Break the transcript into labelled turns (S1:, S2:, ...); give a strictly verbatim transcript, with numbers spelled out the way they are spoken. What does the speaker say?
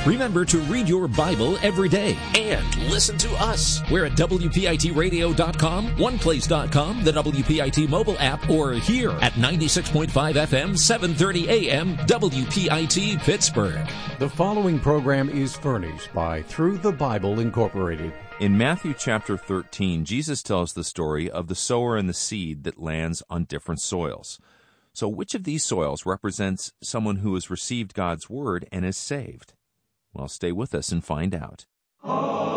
S1: Remember to read your Bible every day and listen to us. We're at W P I T radio dot com, one place dot com, the W P I T mobile app, or here at ninety-six point five F M, seven thirty A M, W P I T Pittsburgh.
S2: The following program is furnished by Through the Bible Incorporated.
S3: In Matthew chapter thirteen, Jesus tells the story of the sower and the seed that lands on different soils. So which of these soils represents someone who has received God's word and is saved? Well, stay with us and find out.